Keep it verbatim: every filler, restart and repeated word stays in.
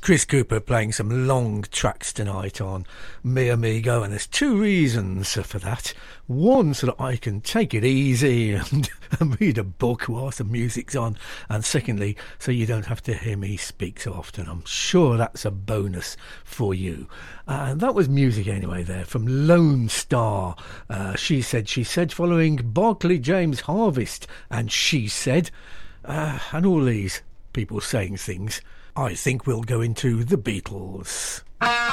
Chris Cooper playing some long tracks tonight on Me Amigo, and there's two reasons for that. One, so that I can take it easy and, and read a book whilst the music's on, and secondly, so you don't have to hear me speak so often. I'm sure that's a bonus for you. Uh, and that was music anyway there from Lone Star. Uh, she said, she said, following Barclay James Harvest, and she said, uh, and all these people saying things. I think we'll go into the Beatles.